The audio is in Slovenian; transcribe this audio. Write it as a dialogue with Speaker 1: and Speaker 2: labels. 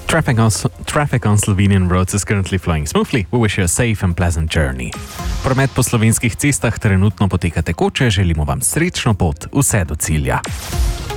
Speaker 1: Traffic on Slovenian roads is currently flowing smoothly. We wish you a safe and pleasant journey. Promet po slovenskih cestah trenutno poteka tekoče, želimo vam srečno pot vse do cilja.